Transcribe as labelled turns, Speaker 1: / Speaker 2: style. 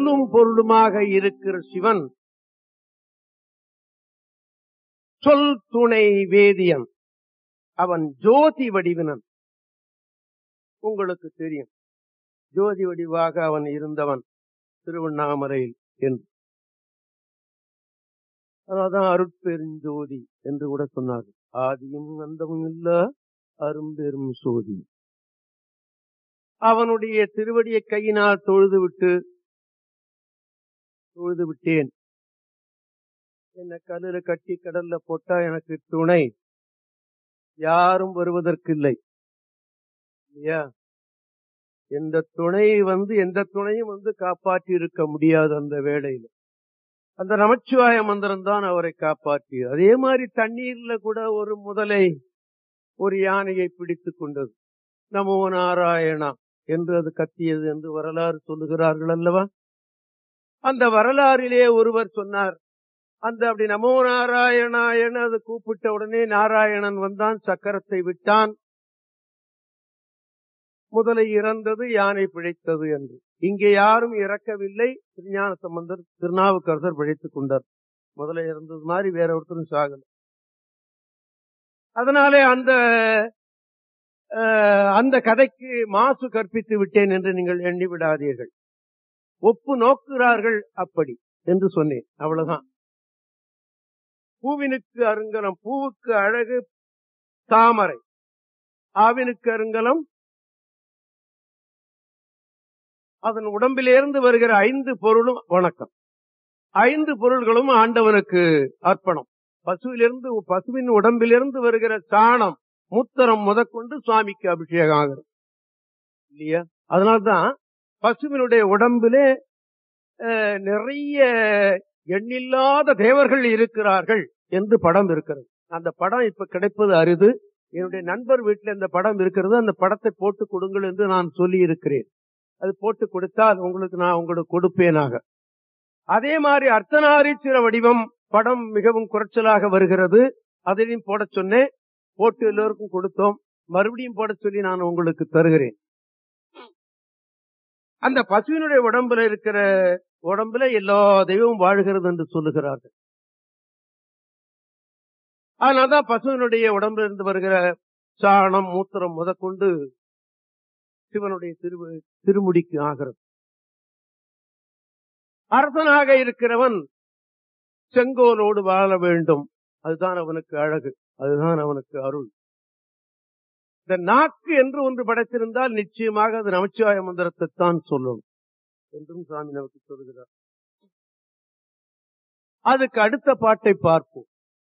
Speaker 1: சொல்லும் பொருளுமாக இருக்கிற சிவன் சொல் துணை வேதியன். அவன் ஜோதி வடிவினன். உங்களுக்கு தெரியும், ஜோதி வடிவாக அவன் இருந்தவன் திருவண்ணாமலையில் என்று. அதான் அருட்பெருஞ்சோதி என்று கூட சொன்னார்கள். ஆதியும் அந்தமும் இல்ல அரும்பெரும் சோதி. அவனுடைய திருவடியை கையினால் தொழுது விட்டேன். என்ன கல்லுல கட்டி கடல்ல போட்டா எனக்கு துணை யாரும் வருவதற்கு இல்லை இல்லையா? எந்த துணையும் காப்பாற்றி இருக்க முடியாது. அந்த வேளையில அந்த நமச்சிவாய மந்திரம் தான் அவரை காப்பாற்றியது. அதே மாதிரி தண்ணீர்ல கூட ஒரு முதலை ஒரு யானையை பிடித்துக் கொண்டது. நமோ நாராயணா என்று அது கத்தியது என்று வரலாறு சொல்லுகிறார்கள் அல்லவா? அந்த வரலாறிலே ஒருவர் சொன்னார், அப்படி நமோ நாராயணா என அது கூப்பிட்ட உடனே நாராயணன் வந்தான், சக்கரத்தை விட்டான், முதலை இறந்தது, யானை பிழைத்தது என்று. இங்கே யாரும் இறக்கவில்லை. திருஞான சம்பந்தர் திருநாவுக்கரசர் பிழைத்துக் கொண்டார். முதலை இறந்தது மாதிரி வேற ஒருத்தரும் சாகல. அதனாலே அந்த கதைக்கு மாசு கற்பித்து விட்டேன் என்று நீங்கள் எண்ணி விடாதீர்கள். ஒப்பு நோக்குகிறார்கள் அப்படி என்று சொன்னேன், அவ்வளவுதான். பூவினுக்கு அருங்கலம், பூவுக்கு அழகு தாமரை, ஆவினுக்கு அருங்கலம் அதன் உடம்பிலிருந்து வருகிற 5 பொருளும் வணக்கம். 5 பொருள்களும் ஆண்டவனுக்கு அர்ப்பணம். பசுவின் உடம்பிலிருந்து வருகிற சாணம் மூத்திரம் முதற்கொண்டு சுவாமிக்கு அபிஷேகம் ஆகிறது இல்லையா? அதனால்தான் பசுவினுடைய உடம்பிலே நிறைய எண்ணில்லாத தேவர்கள் இருக்கிறார்கள் என்று படம் இருக்கிறது. அந்த படம் இப்ப கிடைப்பது அரிது. என்னுடைய நண்பர் வீட்டில் இந்த படம் இருக்கிறது. அந்த படத்தை போட்டு கொடுங்கள் என்று நான் சொல்லி இருக்கிறேன். அது போட்டு கொடுத்தால் நான் உங்களுக்கு கொடுப்பேனாக. அதே மாதிரி அர்த்தநாரீஸ்வர வடிவம் படம் மிகவும் குறைச்சலாக வருகிறது. அதையும் போட சொன்னேன், போட்டு எல்லோருக்கும் கொடுத்தோம். மறுபடியும் போட சொல்லி நான் உங்களுக்கு தருகிறேன். அந்த பசுவினுடைய உடம்புல எல்லா தெய்வமும் வாழ்கிறது என்று சொல்லுகிறார்கள். அதனால்தான் பசுவினுடைய உடம்புல இருந்து வருகிற சாணம் மூத்திரம் முதற்கொண்டு சிவனுடைய திருமுடிக்கு ஆகிறது. அரசனாக இருக்கிறவன் செங்கோலோடு வாழ வேண்டும். அதுதான் அவனுக்கு அழகு, அதுதான் அவனுக்கு அருள். இந்த நாக்கு என்று ஒன்று படைத்திருந்தால் நிச்சயமாக அது நமச்சிவாய மந்திரத்தை தான் சொல்லணும் என்றும் சாமி நமக்கு சொல்கிறார். அதுக்கு அடுத்த பாட்டை பார்ப்போம்.